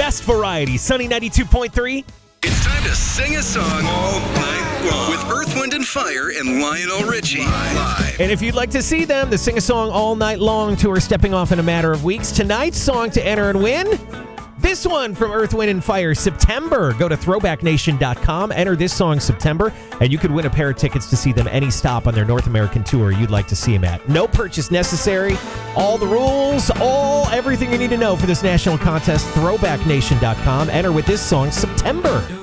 best variety. Sunny 92.3. It's time to sing a song all night long with Earth, Wind, and Fire and Lionel Richie live. And if you'd like to see them, the Sing a Song All Night Long tour stepping off in a matter of weeks. Tonight's song to enter and win, this one from Earth, Wind, and Fire, September. Go to throwbacknation.com, enter this song, September, and you could win a pair of tickets to see them any stop on their North American tour you'd like to see them at. No purchase necessary. All the rules, everything you need to know for this national contest, throwbacknation.com. Enter with this song, September.